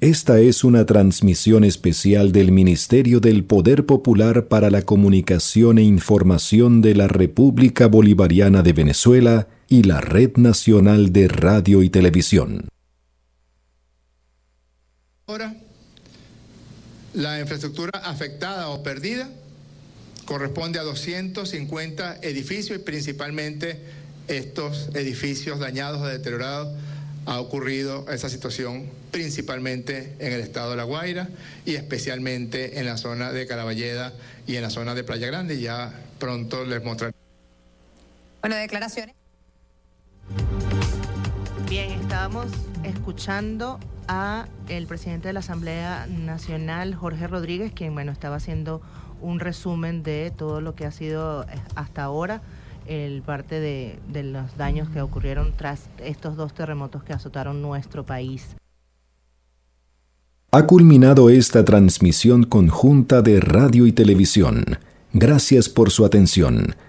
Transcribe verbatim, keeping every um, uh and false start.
Esta es una transmisión especial del Ministerio del Poder Popular para la Comunicación e Información de la República Bolivariana de Venezuela y la Red Nacional de Radio y Televisión. Ahora, la infraestructura afectada o perdida corresponde a doscientos cincuenta edificios y principalmente estos edificios dañados o deteriorados. Ha ocurrido esa situación principalmente en el estado de La Guaira y especialmente en la zona de Caraballeda y en la zona de Playa Grande. Ya pronto les mostraré. Bueno, declaraciones. Bien, estábamos escuchando a el presidente de la Asamblea Nacional, Jorge Rodríguez, quien, bueno, estaba haciendo un resumen de todo lo que ha sido hasta ahora el parte de, de los daños que ocurrieron tras estos dos terremotos que azotaron nuestro país. Ha culminado esta transmisión conjunta de radio y televisión. Gracias por su atención.